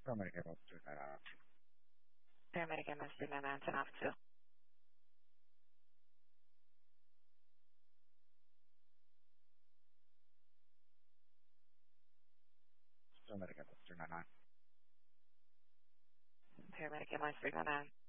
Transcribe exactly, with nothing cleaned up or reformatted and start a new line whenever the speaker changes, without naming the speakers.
Paramedic ambulance three nine nine.
Paramedic ambulance three nine nine, ten off two.
Paramedic ambulance three nine nine.
Paramedic ambulance three nine nine.